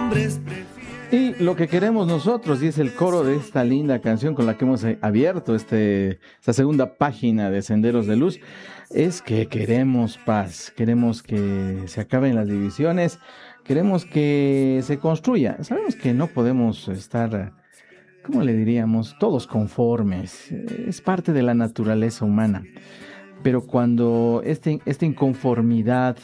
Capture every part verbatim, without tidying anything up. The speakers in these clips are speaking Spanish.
Y lo que queremos nosotros, y es el coro de esta linda canción con la que hemos abierto este, esta segunda página de Senderos de Luz, es que queremos paz, queremos que se acaben las divisiones, queremos que se construya. Sabemos que no podemos estar, ¿cómo le diríamos?, todos conformes, es parte de la naturaleza humana, pero cuando este, esta inconformidad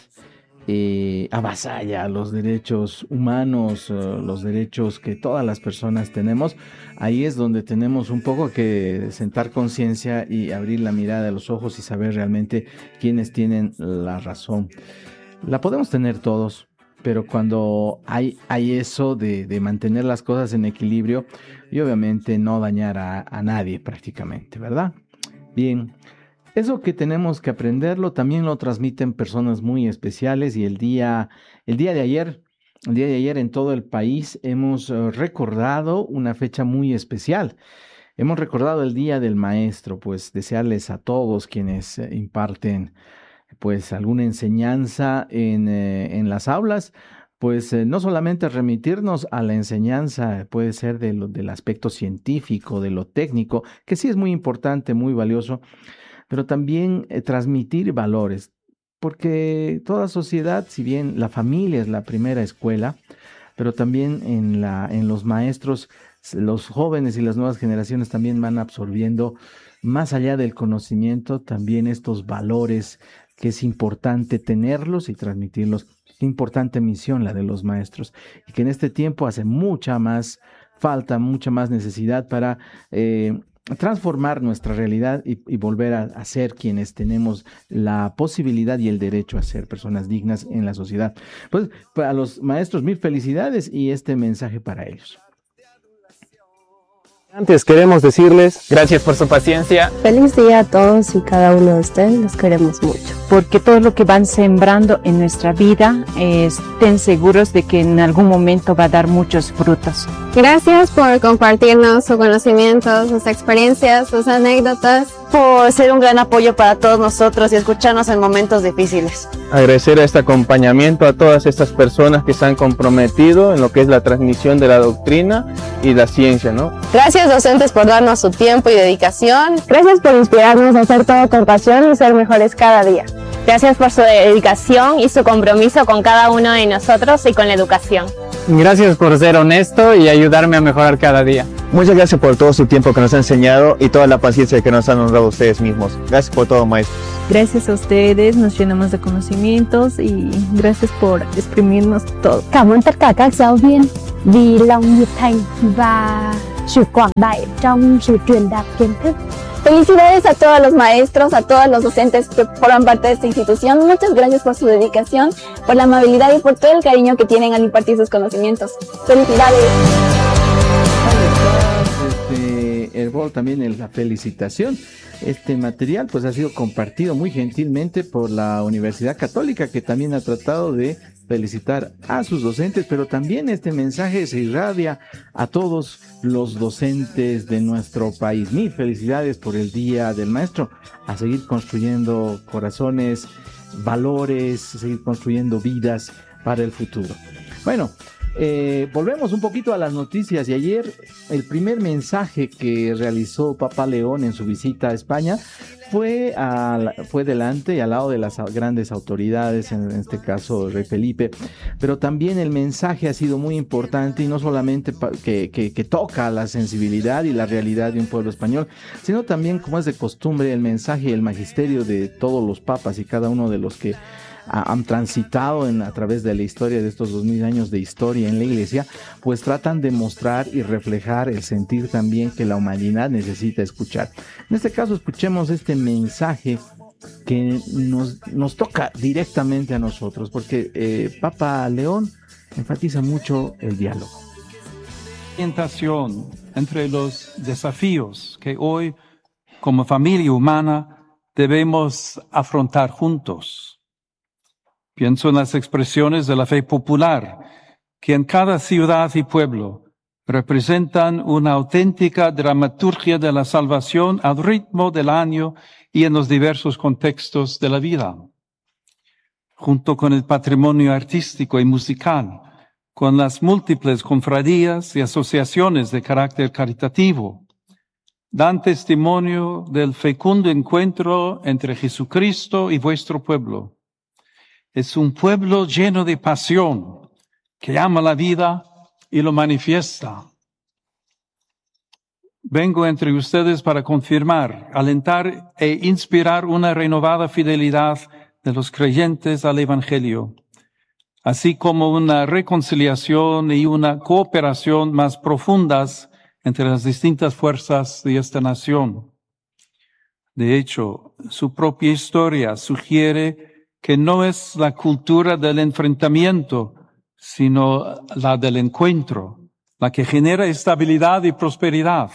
Eh, avasalla los derechos humanos, uh, los derechos que todas las personas tenemos, ahí es donde tenemos un poco que sentar conciencia y abrir la mirada de los ojos y saber realmente quiénes tienen la razón. La podemos tener todos, pero cuando hay, hay eso de, de mantener las cosas en equilibrio y obviamente no dañar a, a nadie prácticamente, ¿verdad? Bien. Eso que tenemos que aprenderlo también lo transmiten personas muy especiales, y el día, el día de ayer, el día de ayer en todo el país hemos uh, recordado una fecha muy especial. Hemos recordado el Día del Maestro, pues desearles a todos quienes eh, imparten pues alguna enseñanza en, eh, en las aulas, pues eh, no solamente remitirnos a la enseñanza, puede ser de lo, del aspecto científico, de lo técnico, que sí es muy importante, muy valioso, pero también eh, transmitir valores, porque toda sociedad, si bien la familia es la primera escuela, pero también en, la, en los maestros, los jóvenes y las nuevas generaciones también van absorbiendo, más allá del conocimiento, también estos valores que es importante tenerlos y transmitirlos. Qué importante misión la de los maestros, y que en este tiempo hace mucha más falta, mucha más necesidad para Eh, transformar nuestra realidad y, y volver a, a ser quienes tenemos la posibilidad y el derecho a ser personas dignas en la sociedad. Pues para los maestros, mil felicidades y este mensaje para ellos. Antes queremos decirles gracias por su paciencia. Feliz día a todos y cada uno de ustedes, los queremos mucho. Porque todo lo que van sembrando en nuestra vida, eh, estén seguros de que en algún momento va a dar muchos frutos. Gracias por compartirnos su conocimiento, sus experiencias, sus anécdotas. Por ser un gran apoyo para todos nosotros y escucharnos en momentos difíciles. Agradecer a este acompañamiento a todas estas personas que se han comprometido en lo que es la transmisión de la doctrina y la ciencia, ¿no? Gracias, docentes, por darnos su tiempo y dedicación. Gracias por inspirarnos a hacer todo con pasión y ser mejores cada día. Gracias por su dedicación y su compromiso con cada uno de nosotros y con la educación. Gracias por ser honesto y ayudarme a mejorar cada día. Muchas gracias por todo su tiempo que nos ha enseñado y toda la paciencia que nos han honrado ustedes mismos. Gracias por todo, maestros. Gracias a ustedes, nos llenamos de conocimientos y gracias por exprimirnos todo. Cảm ơn tất cả các giáo viên vì lòng nhiệt thành và sự quảng đại trong sự truyền đạt kiến thức. Felicidades a todos los maestros, a todos los docentes que forman parte de esta institución. Muchas gracias por su dedicación, por la amabilidad y por todo el cariño que tienen al impartir sus conocimientos. Felicidades. Este, Herbol, también en la felicitación. Este material pues ha sido compartido muy gentilmente por la Universidad Católica, que también ha tratado de felicitar a sus docentes, pero también este mensaje se irradia a todos los docentes de nuestro país. Mil felicidades por el Día del Maestro, a seguir construyendo corazones, valores, a seguir construyendo vidas para el futuro. Bueno, eh, volvemos un poquito a las noticias, y ayer el primer mensaje que realizó Papa León en su visita a España fue, a, fue delante y al lado de las grandes autoridades, en este caso el rey Felipe, pero también el mensaje ha sido muy importante, y no solamente pa, que, que, que toca la sensibilidad y la realidad de un pueblo español, sino también, como es de costumbre, el mensaje y el magisterio de todos los papas y cada uno de los que han transitado en, a través de la historia de estos dos mil años de historia en la iglesia, pues tratan de mostrar y reflejar el sentir también que la humanidad necesita escuchar. En este caso, escuchemos este mensaje que nos, nos toca directamente a nosotros, porque eh, Papa León enfatiza mucho el diálogo. Orientación entre los desafíos que hoy, como familia humana, debemos afrontar juntos. Pienso en las expresiones de la fe popular, que en cada ciudad y pueblo representan una auténtica dramaturgia de la salvación al ritmo del año y en los diversos contextos de la vida. Junto con el patrimonio artístico y musical, con las múltiples confradías y asociaciones de carácter caritativo. Dan testimonio del fecundo encuentro entre Jesucristo y vuestro pueblo. Es un pueblo lleno de pasión, que ama la vida y lo manifiesta. Vengo entre ustedes para confirmar, alentar e inspirar una renovada fidelidad de los creyentes al Evangelio, así como una reconciliación y una cooperación más profundas entre las distintas fuerzas de esta nación. De hecho, su propia historia sugiere que no es la cultura del enfrentamiento, sino la del encuentro, la que genera estabilidad y prosperidad.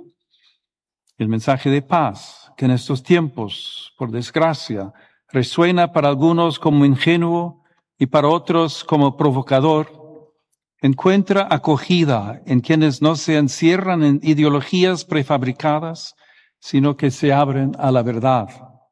El mensaje de paz, que en estos tiempos, por desgracia, resuena para algunos como ingenuo y para otros como provocador, encuentra acogida en quienes no se encierran en ideologías prefabricadas, sino que se abren a la verdad.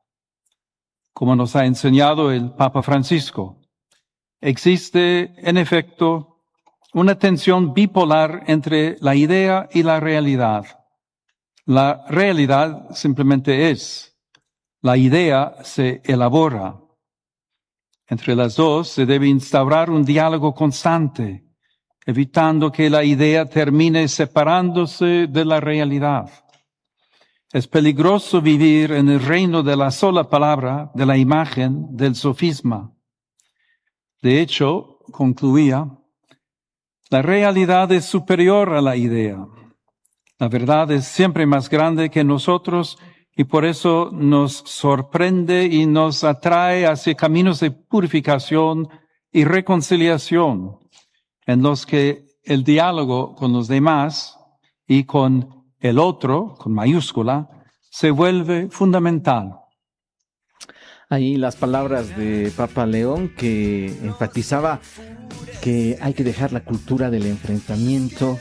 Como nos ha enseñado el Papa Francisco, existe, en efecto, una tensión bipolar entre la idea y la realidad. La realidad simplemente es. La idea se elabora. Entre las dos se debe instaurar un diálogo constante, evitando que la idea termine separándose de la realidad. Es peligroso vivir en el reino de la sola palabra, de la imagen, del sofisma. De hecho, concluía, la realidad es superior a la idea. La verdad es siempre más grande que nosotros y por eso nos sorprende y nos atrae hacia caminos de purificación y reconciliación, en los que el diálogo con los demás y con el otro, con mayúscula, se vuelve fundamental. Ahí las palabras de Papa León, que enfatizaba que hay que dejar la cultura del enfrentamiento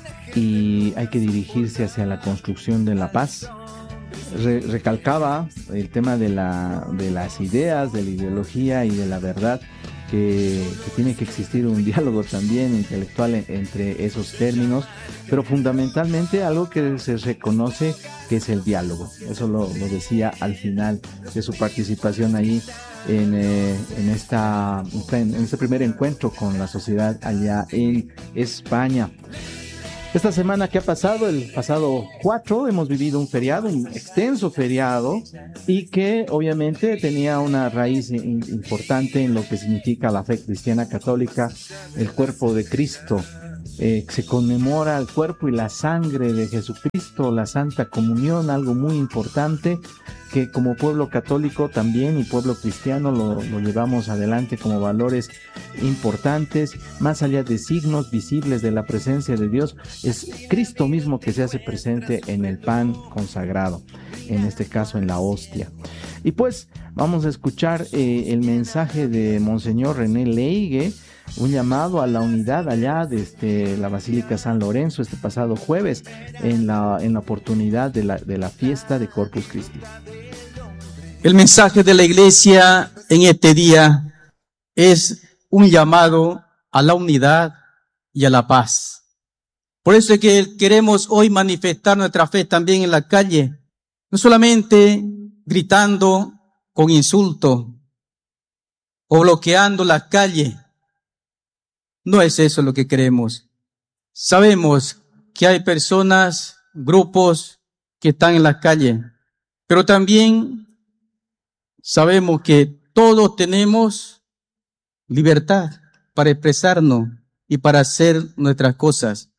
y hay que dirigirse hacia la construcción de la paz. Re- recalcaba el tema de, la, de las ideas, de la ideología y de la verdad, que, que tiene que existir un diálogo también intelectual en, entre esos términos, pero fundamentalmente algo que se reconoce que es el diálogo. Eso lo, lo decía al final de su participación ahí en, eh, en, esta, en este primer encuentro con la sociedad allá en España. Esta semana que ha pasado, el pasado cuatro, hemos vivido un feriado, un extenso feriado, y que obviamente tenía una raíz in- importante en lo que significa la fe cristiana católica, el cuerpo de Cristo. Eh, se conmemora el cuerpo y la sangre de Jesucristo, la Santa Comunión, algo muy importante que como pueblo católico también y pueblo cristiano lo, lo llevamos adelante como valores importantes, más allá de signos visibles de la presencia de Dios, es Cristo mismo que se hace presente en el pan consagrado, en este caso en la hostia. Y pues vamos a escuchar eh, el mensaje de Monseñor René Leigue, un llamado a la unidad allá desde la Basílica San Lorenzo este pasado jueves en la, en la oportunidad de la, de la fiesta de Corpus Christi. El mensaje de la Iglesia en este día es un llamado a la unidad y a la paz. Por eso es que queremos hoy manifestar nuestra fe también en la calle, no solamente gritando con insultos o bloqueando las calles. No es eso lo que queremos. Sabemos que hay personas, grupos que están en la calle, pero también sabemos que todos tenemos libertad para expresarnos y para hacer nuestras cosas.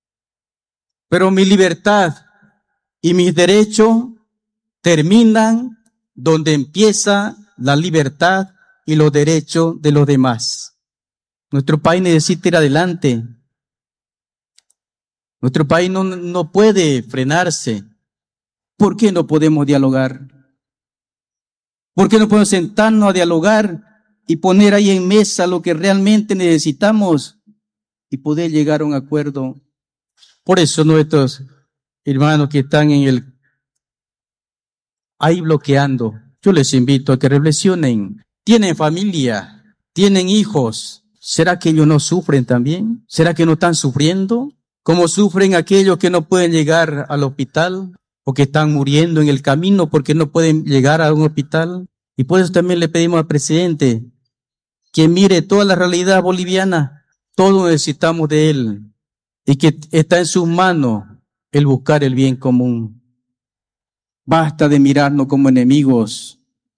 Pero mi libertad y mis derechos terminan donde empieza la libertad y los derechos de los demás. Nuestro país necesita ir adelante. Nuestro país no, no puede frenarse. ¿Por qué no podemos dialogar? ¿Por qué no podemos sentarnos a dialogar y poner ahí en mesa lo que realmente necesitamos y poder llegar a un acuerdo? Por eso nuestros hermanos que están en el ahí bloqueando, yo les invito a que reflexionen. Tienen familia, tienen hijos, ¿Será que ellos no sufren también? ¿Será que no están sufriendo? ¿Cómo sufren aquellos que no pueden llegar al hospital o que están muriendo en el camino porque no pueden llegar a un hospital? Y por eso también le pedimos al presidente que mire toda la realidad boliviana. Todos necesitamos de él y que está en sus manos el buscar el bien común. Basta de mirarnos como enemigos.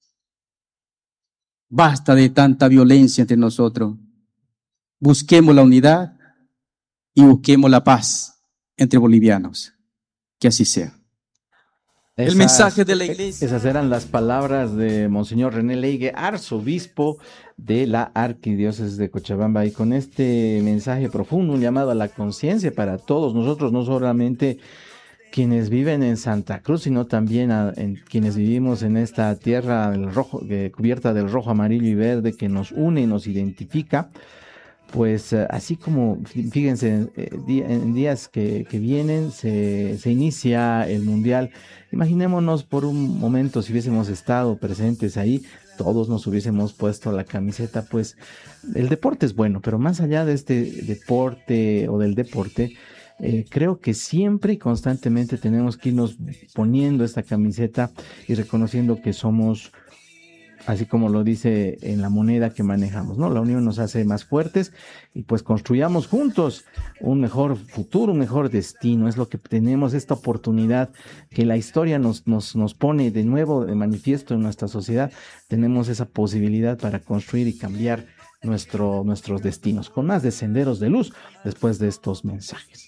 Basta de tanta violencia entre nosotros. Busquemos la unidad y busquemos la paz entre bolivianos. Que así sea. Esas, el mensaje de la iglesia. Esas eran las palabras de Monseñor René Leigue, arzobispo de la Arquidiócesis de Cochabamba. Y con este mensaje profundo, un llamado a la conciencia para todos nosotros, no solamente quienes viven en Santa Cruz, sino también a en quienes vivimos en esta tierra del rojo, eh, cubierta del rojo, amarillo y verde, que nos une y nos identifica. Pues eh, así como, fíjense, eh, día, en días que, que vienen se, se inicia el Mundial. Imaginémonos por un momento si hubiésemos estado presentes ahí, todos nos hubiésemos puesto la camiseta. Pues el deporte es bueno, pero más allá de este deporte o del deporte, eh, creo que siempre y constantemente tenemos que irnos poniendo esta camiseta y reconociendo que somos, así como lo dice en la moneda que manejamos, ¿no? La unión nos hace más fuertes y pues construyamos juntos un mejor futuro, un mejor destino. Es lo que tenemos, esta oportunidad que la historia nos, nos, nos pone de nuevo de manifiesto en nuestra sociedad. Tenemos esa posibilidad para construir y cambiar nuestro, nuestros destinos. Con más de Senderos de Luz después de estos mensajes.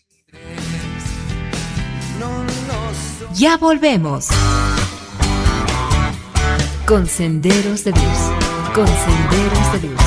Ya volvemos. Con Senderos de Luz, con Senderos de Luz.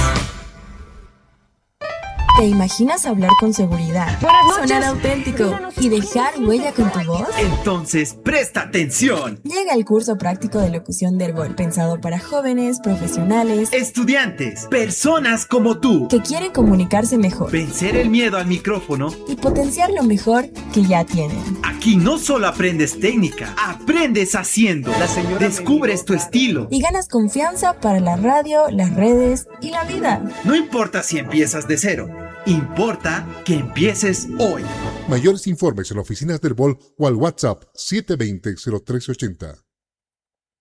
¿Te imaginas hablar con seguridad, sonar auténtico y dejar huella con tu voz? Entonces, presta atención. Llega el curso práctico de locución de Herbol, pensado para jóvenes, profesionales, estudiantes, personas como tú, que quieren comunicarse mejor, vencer el miedo al micrófono y potenciar lo mejor que ya tienen. Aquí no solo aprendes técnica, aprendes haciendo. Descubres tu estilo y ganas confianza para la radio, las redes y la vida. No importa si empiezas de cero, importa que empieces hoy. Mayores informes en las oficinas del Herbol o al WhatsApp siete dos cero, cero tres ocho cero.